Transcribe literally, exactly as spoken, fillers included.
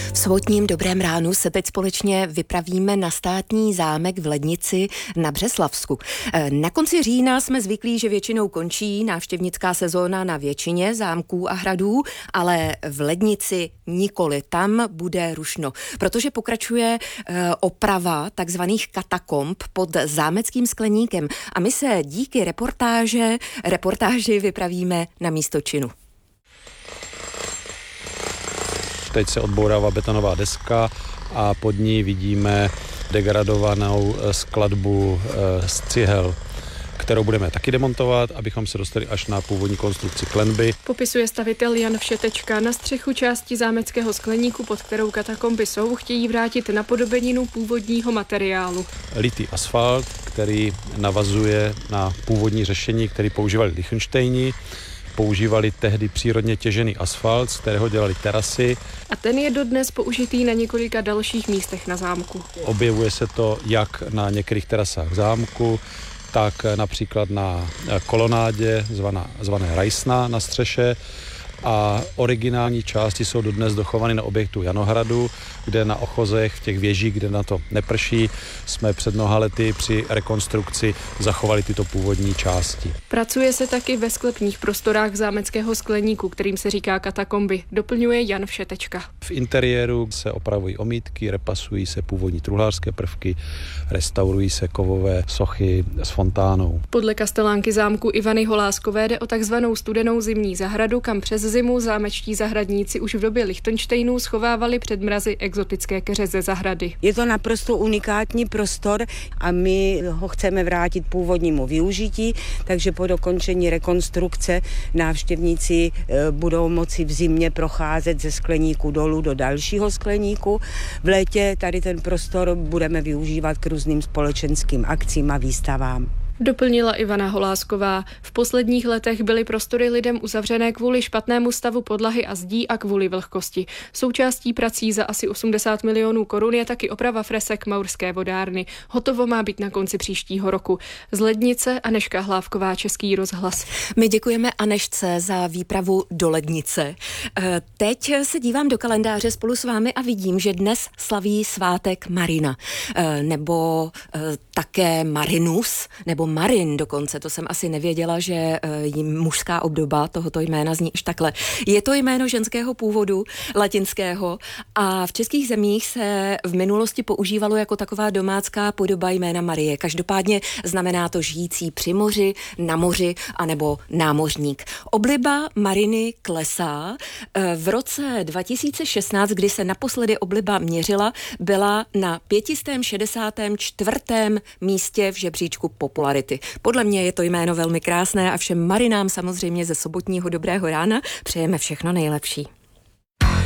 V sobotním Dobrém ránu se teď společně vypravíme na státní zámek v Lednici na Břeslavsku. Na konci října jsme zvyklí, že většinou končí návštěvnická sezóna na většině zámků a hradů, ale v Lednici nikoli. Tam bude rušno, protože pokračuje oprava takzvaných katakomb pod zámeckým skleníkem a my se díky reportáže, reportáži vypravíme na místo činu. Teď se odbourává betonová deska a pod ní vidíme degradovanou skladbu z cihel, kterou budeme taky demontovat, abychom se dostali až na původní konstrukci klenby. Popisuje stavitel Jan Všetečka. Na střechu části zámeckého skleníku, pod kterou katakomby jsou, chtějí vrátit napodobeninu původního materiálu. Litý asfalt, který navazuje na původní řešení, který používali Lichtenštejni. Používali tehdy přírodně těžený asfalt, z kterého dělali terasy. A ten je dodnes použitý na několika dalších místech na zámku. Objevuje se to jak na některých terasách zámku, tak například na kolonádě zvaná, zvané Rajsna na střeše. A originální části jsou dodnes dochovány na objektu Janohradu, kde na ochozech, v těch věžích, kde na to neprší, jsme před mnoha lety při rekonstrukci zachovali tyto původní části. Pracuje se taky ve sklepních prostorách zámeckého skleníku, kterým se říká katakomby, doplňuje Jan Všetečka. V interiéru se opravují omítky, repasují se původní truhlářské prvky, restaurují se kovové sochy s fontánou. Podle kastelánky zámku Ivany Holáskové jde o takzvanou studenou zimní zahradu, kam přes zimu zámečtí zahradníci už v době Lichtenštejnů schovávali před mrazy exotické keře ze zahrady. Je to naprosto unikátní prostor a my ho chceme vrátit původnímu využití, takže po dokončení rekonstrukce návštěvníci budou moci v zimě procházet ze skleníku dolů do dalšího skleníku. V létě tady ten prostor budeme využívat k různým společenským akcím a výstavám. Doplnila Ivana Holásková. V posledních letech byly prostory lidem uzavřené kvůli špatnému stavu podlahy a zdí a kvůli vlhkosti. Součástí prací za asi osmdesát milionů korun je taky oprava fresek Maurské vodárny. Hotovo má být na konci příštího roku. Z Lednice Anežka Hlávková, Český rozhlas. My děkujeme Anežce za výpravu do Lednice. Teď se dívám do kalendáře spolu s vámi a vidím, že dnes slaví svátek Marina, nebo také Marinus, nebo Marin dokonce, to jsem asi nevěděla, že jim mužská obdoba tohoto jména zní až takhle. Je to jméno ženského původu, latinského, a v českých zemích se v minulosti používalo jako taková domácká podoba jména Marie. Každopádně znamená to žijící při moři, na moři anebo námořník. Obliba Mariny klesá. V roce dva tisíce šestnáct, kdy se naposledy obliba měřila, byla na pět set šedesát čtyři. místě v žebříčku popularity. Podle mě je to jméno velmi krásné a všem Marinám samozřejmě ze sobotního Dobrého rána přejeme všechno nejlepší.